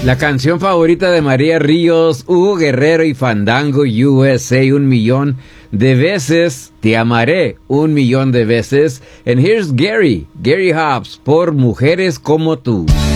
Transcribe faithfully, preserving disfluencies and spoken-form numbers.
La canción favorita de María Ríos, Hugo Guerrero y Fandango U S A, un millón de veces. Te amaré un millón de veces. And here's Gary, Gary Hobbs, por Mujeres como tú.